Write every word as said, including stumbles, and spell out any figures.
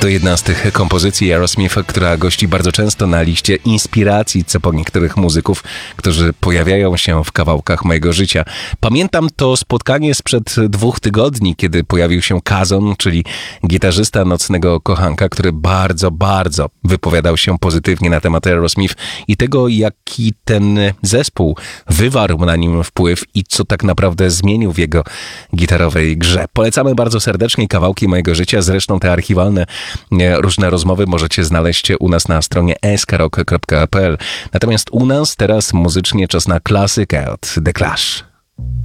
To jedna z tych kompozycji Aerosmith, która gości bardzo często na liście inspiracji co po niektórych muzyków, którzy pojawiają się w kawałkach mojego życia. Pamiętam to spotkanie sprzed dwóch tygodni, kiedy pojawił się Kazon, czyli gitarzysta Nocnego Kochanka, który bardzo, bardzo wypowiadał się pozytywnie na temat Aerosmith i tego, jaki ten zespół wywarł na nim wpływ i co tak naprawdę zmienił w jego gitarowej grze. Polecamy bardzo serdecznie kawałki mojego życia, zresztą te archiwalne różne rozmowy możecie znaleźć u nas na stronie s k rock kropka p l. Natomiast u nas teraz muzycznie czas na klasykę od The Clash.